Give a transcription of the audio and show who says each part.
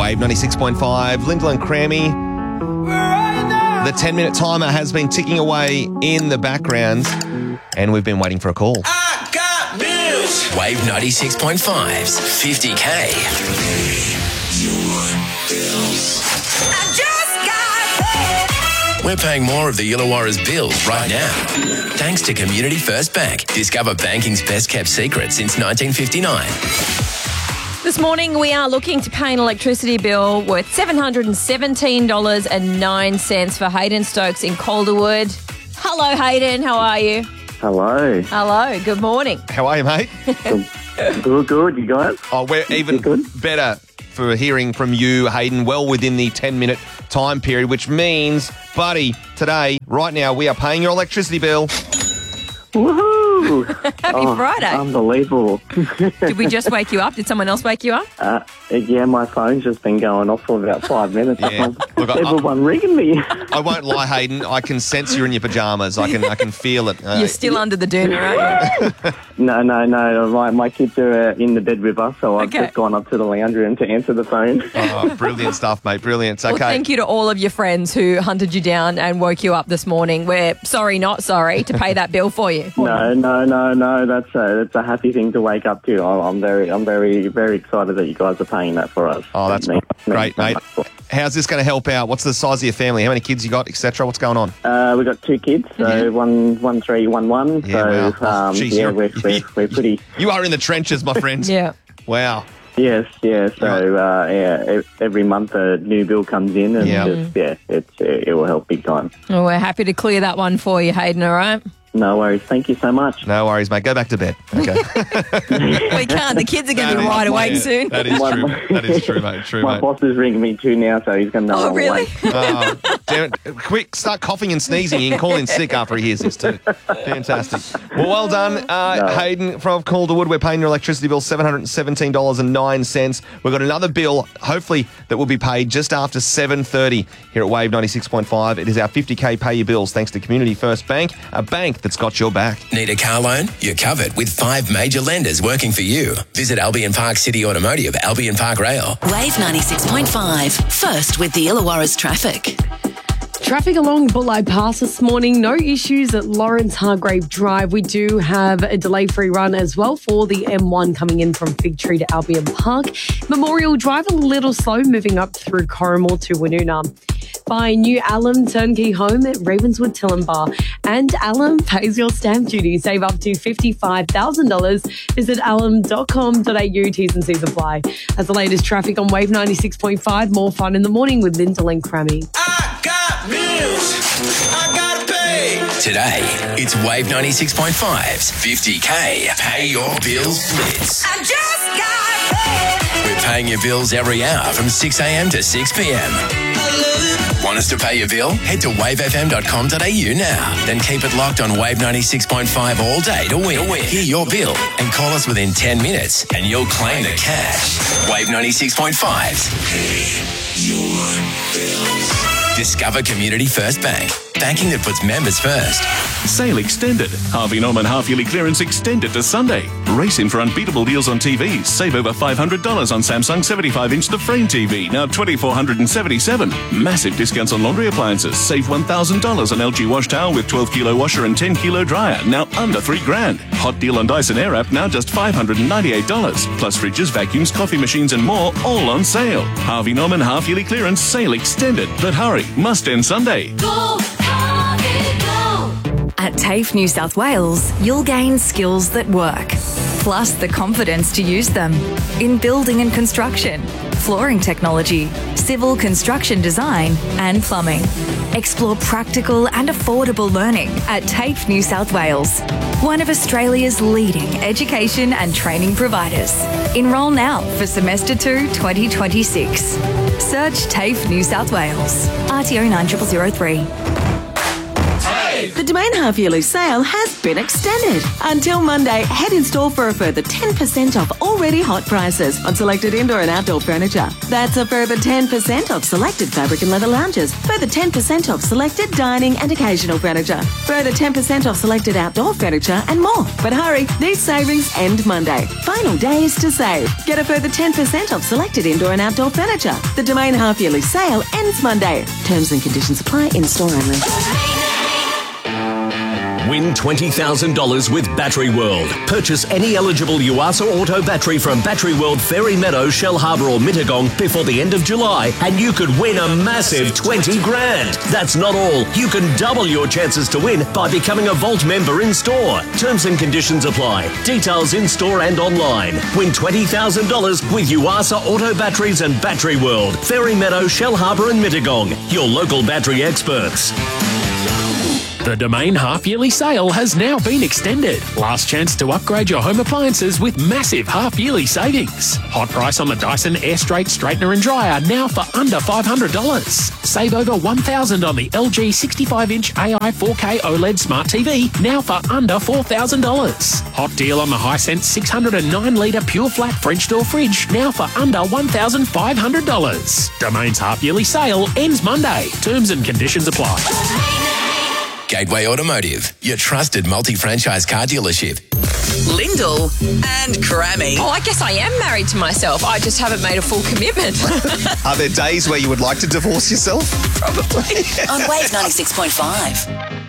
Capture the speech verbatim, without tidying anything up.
Speaker 1: Wave ninety-six point five. Lyndall and Crammy. The ten-minute timer has been ticking away in the background, and we've been waiting for a call.
Speaker 2: I got bills.
Speaker 3: Wave ninety-six point five's fifty K.
Speaker 2: I just got paid.
Speaker 3: We're paying more of the Illawarra's bills right now. Thanks to Community First Bank. Discover banking's best-kept secret since nineteen fifty-nine.
Speaker 4: This morning, we are looking to pay an electricity bill worth seven hundred seventeen dollars and nine cents for Hayden Stokes in Calderwood. Hello, Hayden. How are you?
Speaker 5: Hello.
Speaker 4: Hello. Good morning.
Speaker 1: How are you, mate?
Speaker 5: Good, good. You guys?
Speaker 1: Oh, we're even
Speaker 5: good?
Speaker 1: better for hearing from you, Hayden, well within the ten-minute time period, which means, buddy, today, right now, we are paying your electricity bill.
Speaker 5: Woohoo!
Speaker 4: Happy
Speaker 5: Oh,
Speaker 4: Friday.
Speaker 5: Unbelievable.
Speaker 4: Did we just wake you up? Did someone else wake you up?
Speaker 5: uh, yeah, my phone's just been going off for about five minutes.
Speaker 1: Yeah. Look, I-
Speaker 5: Everyone ringing me.
Speaker 1: I won't lie, Hayden. I can sense you're in your pajamas. I can I can feel it. Uh,
Speaker 4: You're still under the doona, aren't you?
Speaker 5: no, no, no. My, my kids are uh, in the bed with us, so I've
Speaker 4: Okay.
Speaker 5: just gone up to the lounge room to answer the phone.
Speaker 1: Oh, brilliant stuff, mate. Brilliant. Okay.
Speaker 4: Well, thank you to all of your friends who hunted you down and woke you up this morning. We're sorry, not sorry, to pay that bill for you.
Speaker 5: No, no, no, no. That's a, that's a happy thing to wake up to. I'm, I'm very, I'm very, very excited that you guys are paying that for us.
Speaker 1: Oh, that's
Speaker 5: It means-
Speaker 1: great,
Speaker 5: means so
Speaker 1: mate.
Speaker 5: much.
Speaker 1: How's this going to help out? What's the size of your family? How many kids you got, et cetera? What's going on?
Speaker 5: Uh, we've got two kids, so one, one, three, one, one.
Speaker 1: Yeah,
Speaker 5: so,
Speaker 1: wow.
Speaker 5: um,
Speaker 1: Jeez,
Speaker 5: yeah,
Speaker 1: you're-
Speaker 5: we're, we're, we're pretty.
Speaker 1: You are in the trenches, my friend.
Speaker 4: Yeah.
Speaker 1: Wow.
Speaker 5: Yes, yeah. So, uh, yeah, e- every month a new bill comes in, and
Speaker 1: Yeah.
Speaker 5: just, yeah, it's it, it will help big time.
Speaker 4: Well, we're happy to clear that one for you, Hayden, all right?
Speaker 5: No worries. Thank you so much.
Speaker 1: No worries, mate. Go back to bed. Okay.
Speaker 4: We can't. The kids are going to be wide awake
Speaker 1: Yeah,
Speaker 4: soon.
Speaker 1: That is
Speaker 5: My-
Speaker 1: true. That is true, mate. True,
Speaker 5: My
Speaker 1: mate.
Speaker 5: boss is ringing me too now, so he's going to know
Speaker 4: Oh,
Speaker 5: I'm
Speaker 4: really?
Speaker 5: awake.
Speaker 1: Oh, damn it. Quick, start coughing and sneezing and call in sick after he hears this too. Fantastic. Well, well done, uh,
Speaker 5: No.
Speaker 1: Hayden from Calderwood. We're paying your electricity bill seven hundred seventeen dollars and nine cents. We've got another bill, hopefully, that will be paid just after seven thirty here at Wave ninety-six point five. It is our fifty K Pay Your Bills thanks to Community First Bank, a bank that's got your back.
Speaker 3: Need a car loan? You're covered with five major lenders working for you. Visit Albion Park City Automotive, Albion Park Rail.
Speaker 6: Wave ninety-six point five. First with the Illawarra's traffic.
Speaker 7: Traffic along Bullard Pass this morning. No issues at Lawrence Hargrave Drive. We do have a delay-free run as well for the M one coming in from Fig Tree to Albion Park. Memorial Drive a little slow moving up through Corrimal to Woonona. By New Alum Turnkey Home at Ravenswood Tillenbar. And Alum pays your stamp duty. Save up to fifty-five thousand dollars. Visit alum dot com dot a u. T's and C's apply. As the latest traffic on Wave ninety-six point five, more fun in the morning with Lyndall and Crammy.
Speaker 2: I got bills. I gotta pay.
Speaker 3: Today, it's Wave ninety-six point five's fifty K Pay Your Bills Blitz.
Speaker 2: I just got paid.
Speaker 3: We're paying your bills every hour from six a.m. to six p.m.
Speaker 2: I love it.
Speaker 3: Want us to pay your bill? Head to wave f m dot com dot a u now. Then keep it locked on Wave ninety-six point five all day to win. Hear your bill and call us within ten minutes and you'll claim the cash. Wave ninety-six point five's Discover Community First Bank. Banking that puts members first.
Speaker 8: Sale extended. Harvey Norman half-yearly clearance extended to Sunday. Race in for unbeatable deals on T Vs. Save over five hundred dollars on Samsung seventy-five inch The Frame T V, now two thousand four hundred seventy-seven dollars. Massive discounts on laundry appliances. Save one thousand dollars on L G wash towel with twelve kilo washer and ten kilo dryer, now under three grand. Hot deal on Dyson Airwrap, now just five hundred ninety-eight dollars. Plus fridges, vacuums, coffee machines and more, all on sale. Harvey Norman half-yearly clearance sale extended. But hurry, must end Sunday.
Speaker 6: Go, Harvey, go! At TAFE New South Wales, you'll gain skills that work, plus the confidence to use them in building and construction, flooring technology, civil construction design and plumbing. Explore practical and affordable learning at TAFE New South Wales, one of Australia's leading education and training providers. Enrol now for semester two twenty twenty-six. Search TAFE New South Wales. R T O nine zero zero zero three.
Speaker 7: The demand
Speaker 9: Domain half-yearly sale has been extended. Until Monday, head in store for a further ten percent off already hot prices on selected indoor and outdoor furniture. That's a further ten percent off selected fabric and leather lounges, further ten percent off selected dining and occasional furniture, further ten percent off selected outdoor furniture and more. But hurry, these savings end Monday. Final days to save. Get a further ten percent off selected indoor and outdoor furniture. The Domain half-yearly sale ends Monday. Terms and conditions apply in store only.
Speaker 10: Win twenty thousand dollars with Battery World. Purchase any eligible Yuasa Auto battery from Battery World, Fairy Meadow, Shell Harbour or Mittagong before the end of July and you could win a massive twenty grand. That's not all. You can double your chances to win by becoming a Vault member in store. Terms and conditions apply. Details in store and online. Win twenty thousand dollars with Yuasa Auto batteries and Battery World, Fairy Meadow, Shell Harbour and Mittagong. Your local battery experts.
Speaker 11: The Domain half-yearly sale has now been extended. Last chance to upgrade your home appliances with massive half-yearly savings. Hot price on the Dyson Air Straight Straightener and Dryer now for under five hundred dollars. Save over one thousand dollars on the L G sixty-five inch A I four K OLED Smart T V now for under four thousand dollars. Hot deal on the Hisense six hundred nine litre Pure Flat French door fridge now for under one thousand five hundred dollars. Domain's half-yearly sale ends Monday. Terms and conditions apply.
Speaker 3: Gateway Automotive, your trusted multi-franchise car dealership.
Speaker 12: Lyndall and Grammy.
Speaker 4: Oh, I guess I am married to myself. I just haven't made a full commitment.
Speaker 1: Are there days where you would like to divorce yourself?
Speaker 4: Probably.
Speaker 12: On Wave ninety-six point five.